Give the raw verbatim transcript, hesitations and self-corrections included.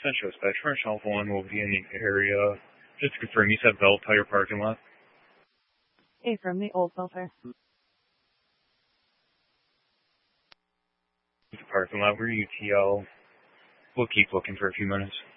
Central Dispatch, French Alpha one will be in the area. Just to confirm, you said Bell Tire parking lot? Hey, from the old Belfair. The parking lot, we're U T L. We'll keep looking for a few minutes.